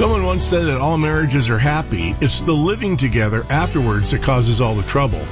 Someone once said that all marriages are happy. It's the living together afterwards that causes all the trouble.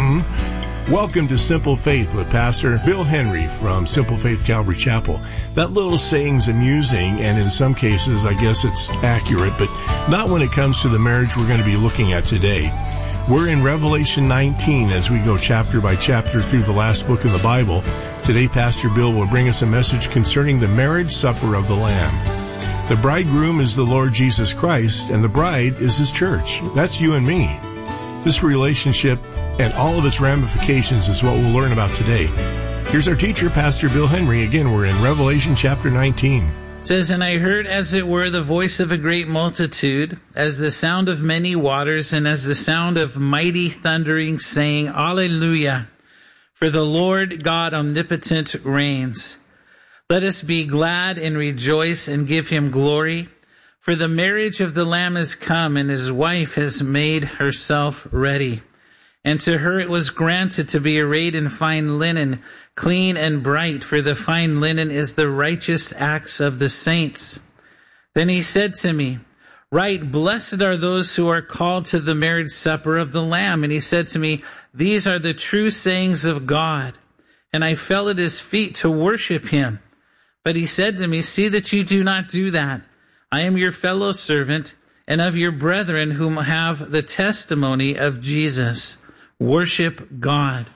Welcome to Simple Faith with Pastor Bill Henry from Simple Faith Calvary Chapel. That little saying's amusing, and in some cases, I guess it's accurate, but not when it comes to the marriage we're going to be looking at today. We're in Revelation 19 as we go chapter by chapter through the last book of the Bible. Today, Pastor Bill will bring us a message concerning the marriage supper of the Lamb. The bridegroom is the Lord Jesus Christ, and the bride is His church. That's you and me. This relationship and all of its ramifications is what we'll learn about today. Here's our teacher, Pastor Bill Henry. Again, we're in Revelation chapter 19. It says, "And I heard as it were the voice of a great multitude, as the sound of many waters, and as the sound of mighty thundering, saying, Alleluia, for the Lord God omnipotent reigns. Let us be glad and rejoice and give Him glory, for the marriage of the Lamb is come, and His wife has made herself ready. And to her it was granted to be arrayed in fine linen, clean and bright, for the fine linen is the righteous acts of the saints. Then He said to me, Right, blessed are those who are called to the marriage supper of the Lamb. And He said to me, These are the true sayings of God. And I fell at His feet to worship Him. But He said to me, See that you do not do that. I am your fellow servant and of your brethren whom have the testimony of Jesus. Worship God.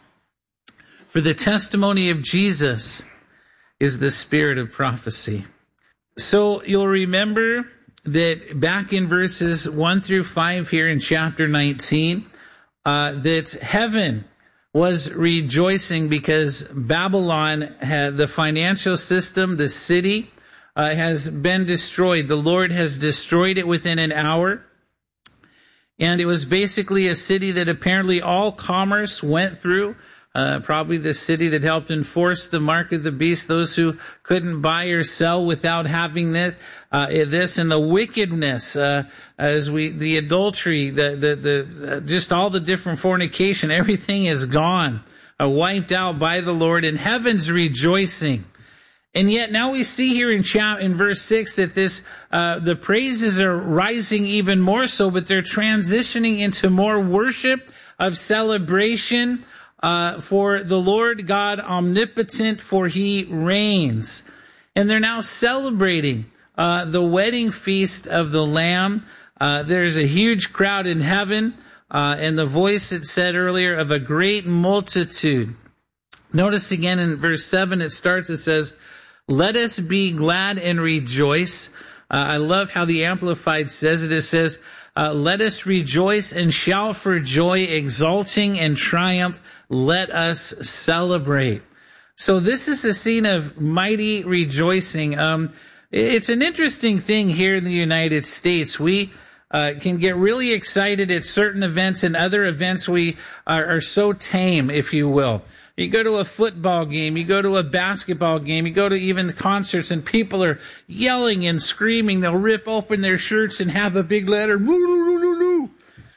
For the testimony of Jesus is the spirit of prophecy." So you'll remember that back in verses 1 through 5 here in chapter 19, that heaven was rejoicing because Babylon had the financial system, the city, has been destroyed. The Lord has destroyed it within an hour. And it was basically a city that apparently all commerce went through. Probably the city that helped enforce the mark of the beast, those who couldn't buy or sell without having this and the wickedness, the adultery, just all the different fornication, everything is gone, wiped out by the Lord, and heaven's rejoicing. And yet now we see here in verse 6 that the praises are rising even more so, but they're transitioning into more worship of celebration, for the Lord God omnipotent, for He reigns. And they're now celebrating the wedding feast of the Lamb. There's a huge crowd in heaven, and the voice, it said earlier, of a great multitude. Notice again in verse 7, it says, Let us be glad and rejoice. I love how the Amplified says it. It says, Let us rejoice and shout for joy, exulting and triumph. Let us celebrate. So this is a scene of mighty rejoicing. It's an interesting thing here in the United States. We can get really excited at certain events, and other events we are so tame, if you will. You go to a football game, you go to a basketball game, you go to even concerts, and people are yelling and screaming. They'll rip open their shirts and have a big letter, woo, woo, woo, woo.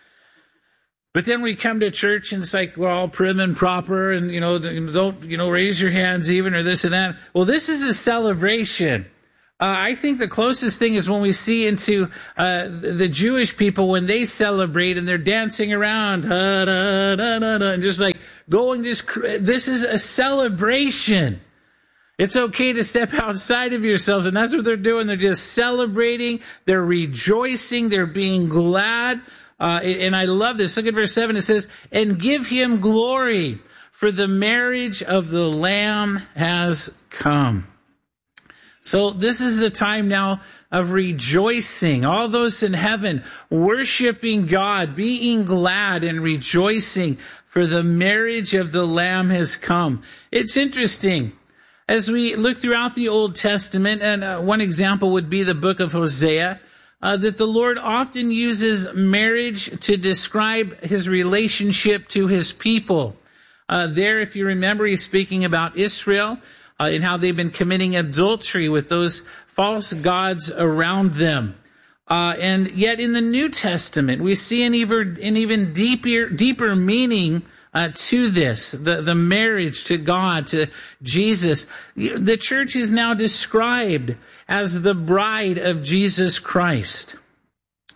But then we come to church and it's like we're all prim and proper, and don't raise your hands even, or this and that. Well, this is a celebration. I think the closest thing is when we see into the Jewish people when they celebrate and they're dancing around, and just like going. This is a celebration. It's okay to step outside of yourselves, and that's what they're doing. They're just celebrating. They're rejoicing. They're being glad. And I love this. Look at verse 7. It says, "And give Him glory, for the marriage of the Lamb has come." So this is a time now of rejoicing. All those in heaven worshiping God, being glad and rejoicing, for the marriage of the Lamb has come. It's interesting. As we look throughout the Old Testament, and one example would be the book of Hosea, that the Lord often uses marriage to describe His relationship to His people. There, if you remember, He's speaking about Israel, and how they've been committing adultery with those false gods around them. And yet in the New Testament, we see an even deeper meaning to this, the marriage to God, to Jesus. The church is now described as the bride of Jesus Christ.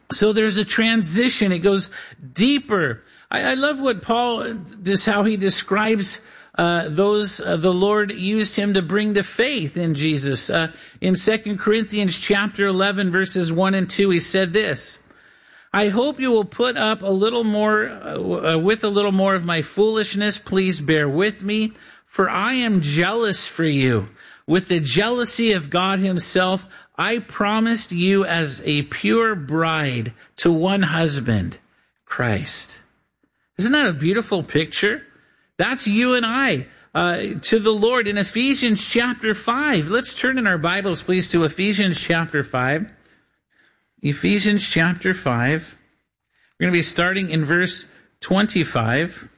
So there's a transition. It goes deeper. I love what Paul, just how he describes those the Lord used him to bring to faith in Jesus. In 2 Corinthians chapter 11, verses 1 and 2, he said this: I hope you will put up a little more, with a little more of my foolishness. Please bear with me, for I am jealous for you. With the jealousy of God himself, I promised you as a pure bride to one husband, Christ. Isn't that a beautiful picture? That's you and I to the Lord in Ephesians chapter 5. Let's turn in our Bibles, please, to Ephesians chapter 5. Ephesians chapter 5. We're going to be starting in verse 25.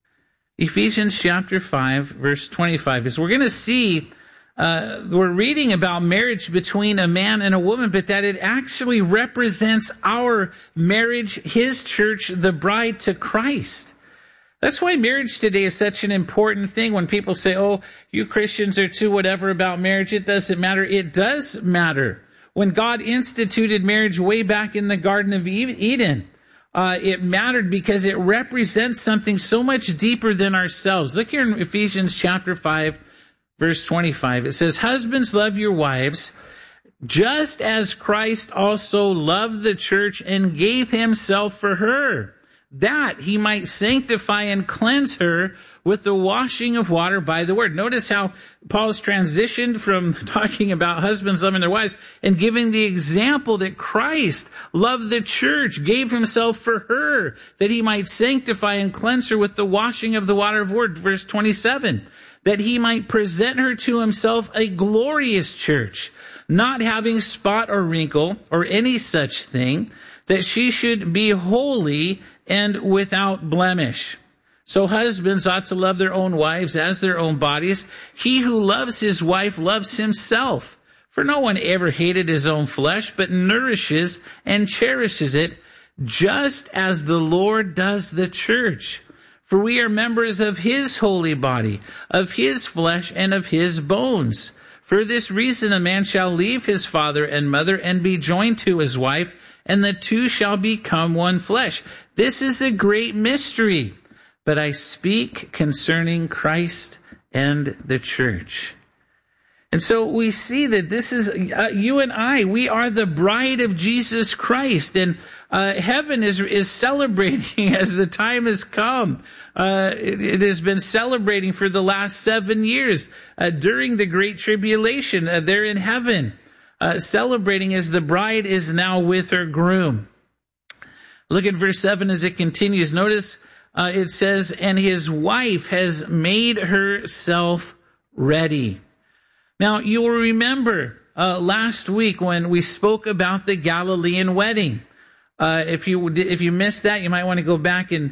Ephesians chapter 5, verse 25. As we're going to see, we're reading about marriage between a man and a woman, but that it actually represents our marriage, his church, the bride to Christ. That's why marriage today is such an important thing. When people say, oh, you Christians are too whatever about marriage, it doesn't matter. It does matter. When God instituted marriage way back in the Garden of Eden, it mattered because it represents something so much deeper than ourselves. Look here in Ephesians chapter 5, verse 25. It says, husbands, love your wives, just as Christ also loved the church and gave himself for her, that he might sanctify and cleanse her with the washing of water by the word. Notice how Paul's transitioned from talking about husbands loving their wives and giving the example that Christ loved the church, gave himself for her, that he might sanctify and cleanse her with the washing of the water of word. Verse 27, that he might present her to himself a glorious church, not having spot or wrinkle or any such thing, that she should be holy and without blemish. So husbands ought to love their own wives as their own bodies. He who loves his wife loves himself. For no one ever hated his own flesh, but nourishes and cherishes it, just as the Lord does the church. For we are members of his holy body, of his flesh, and of his bones. For this reason a man shall leave his father and mother and be joined to his wife, and the two shall become one flesh. This is a great mystery, but I speak concerning Christ and the church. And so we see that this is you and I. We are the bride of Jesus Christ, and heaven is celebrating as the time has come. It has been celebrating for the last 7 years during the Great Tribulation. They're in heaven. Celebrating as the bride is now with her groom. Look at verse 7 as it continues. Notice it says, and his wife has made herself ready. Now, you will remember last week when we spoke about the Galilean wedding. If you missed that, you might want to go back and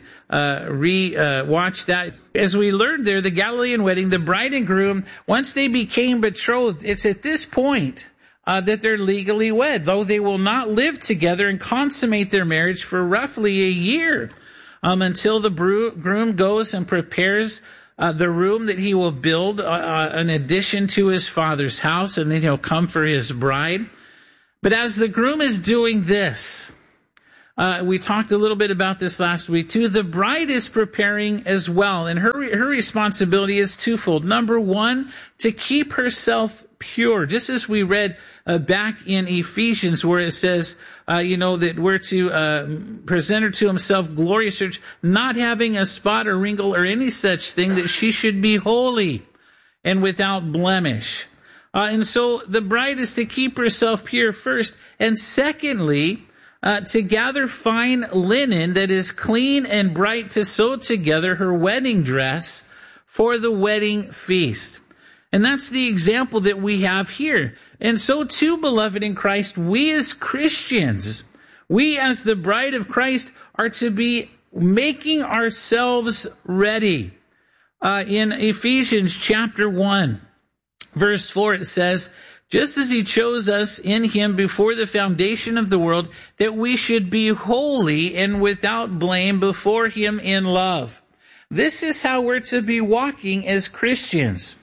watch that. As we learned there, the Galilean wedding, the bride and groom, once they became betrothed, it's at this point that they're legally wed, though they will not live together and consummate their marriage for roughly a year, until the groom goes and prepares the room that he will build in addition to his father's house, and then he'll come for his bride. But as the groom is doing this, we talked a little bit about this last week too, the bride is preparing as well, and her responsibility is twofold. Number one, to keep herself pure, just as we read back in Ephesians, where it says, that we're to present her to himself glorious church, not having a spot or wrinkle or any such thing, that she should be holy and without blemish. And so the bride is to keep herself pure first, and secondly, to gather fine linen that is clean and bright, to sew together her wedding dress for the wedding feast. And that's the example that we have here. And so too, beloved in Christ, we as Christians, we as the bride of Christ are to be making ourselves ready. In Ephesians chapter 1, verse 4, it says, just as he chose us in him before the foundation of the world, that we should be holy and without blame before him in love. This is how we're to be walking as Christians.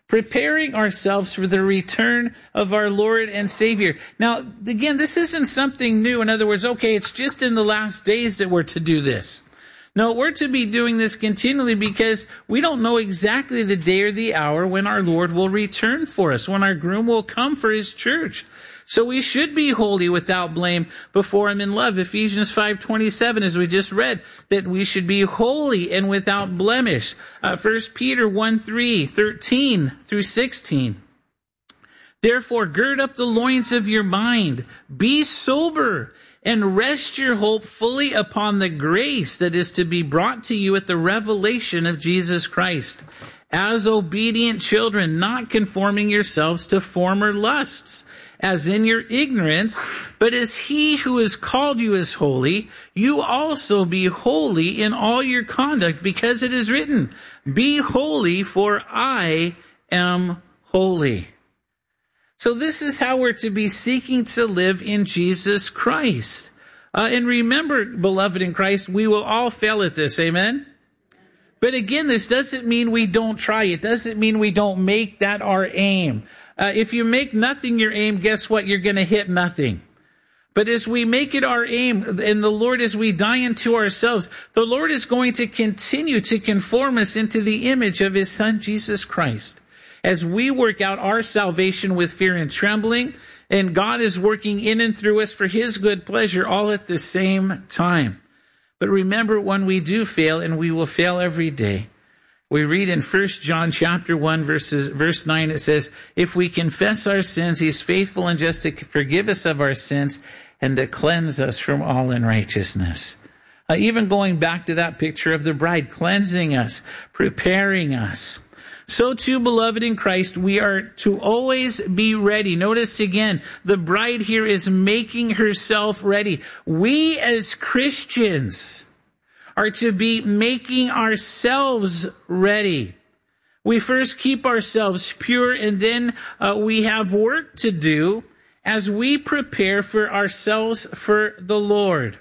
preparing ourselves for the return of our Lord and Savior. Now, again, this isn't something new. In other words, okay, it's just in the last days that we're to do this. No, we're to be doing this continually because we don't know exactly the day or the hour when our Lord will return for us, when our groom will come for his church. So we should be holy without blame before him in love. Ephesians 5:27, as we just read, that we should be holy and without blemish. 1 Peter 1:13 through 16. Therefore, gird up the loins of your mind, be sober, and rest your hope fully upon the grace that is to be brought to you at the revelation of Jesus Christ. As obedient children, not conforming yourselves to former lusts, as in your ignorance, but as he who has called you is holy, you also be holy in all your conduct, because it is written, be holy, for I am holy. So this is how we're to be seeking to live in Jesus Christ. And remember, beloved in Christ, we will all fail at this, amen? But again, this doesn't mean we don't try. It doesn't mean we don't make that our aim. If you make nothing your aim, guess what? You're going to hit nothing. But as we make it our aim, and the Lord, as we die into ourselves, the Lord is going to continue to conform us into the image of his Son, Jesus Christ. As we work out our salvation with fear and trembling, and God is working in and through us for his good pleasure all at the same time. But remember, when we do fail, and we will fail every day, we read in 1 John chapter 1, verse 9, it says, if we confess our sins, he's faithful and just to forgive us of our sins and to cleanse us from all unrighteousness. Even going back to that picture of the bride, cleansing us, preparing us. So too, beloved in Christ, we are to always be ready. Notice again, the bride here is making herself ready. We as Christians are to be making ourselves ready. We first keep ourselves pure, and then we have work to do as we prepare for ourselves for the Lord.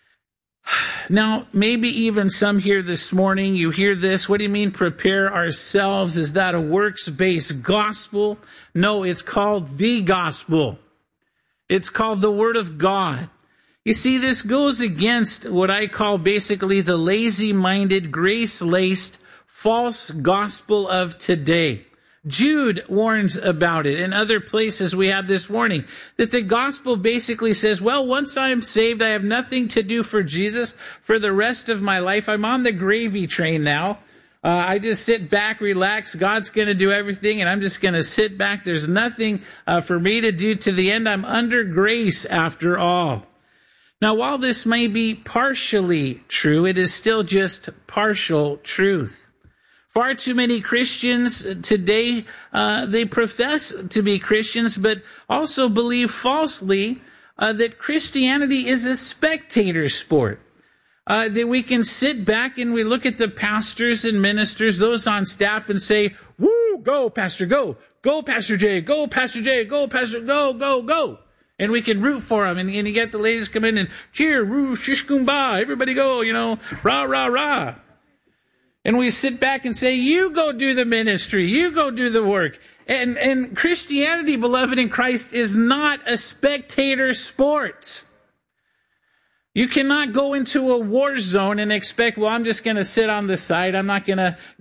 Now, maybe even some here this morning, you hear this. What do you mean prepare ourselves? Is that a works-based gospel? No, it's called the gospel. It's called the Word of God. You see, this goes against what I call basically the lazy-minded, grace-laced, false gospel of today. Jude warns about it. In other places we have this warning that the gospel basically says, well, once I'm saved, I have nothing to do for Jesus for the rest of my life. I'm on the gravy train now. I just sit back, relax. God's going to do everything, and I'm just going to sit back. There's nothing for me to do to the end. I'm under grace after all. Now, while this may be partially true, it is still just partial truth. Far too many Christians today, they profess to be Christians, but also believe falsely that Christianity is a spectator sport. That we can sit back and we look at the pastors and ministers, those on staff, and say, woo, go, Pastor, go. Go, Pastor J, go, Pastor J, go, Pastor, go, go, go. And we can root for them. And you get the ladies come in and cheer, woo, shish kumbah, everybody go, rah, rah, rah. And we sit back and say, you go do the ministry, you go do the work. And Christianity, beloved in Christ, is not a spectator sport. You cannot go into a war zone and expect, well, I'm just going to sit on the side. I'm not going to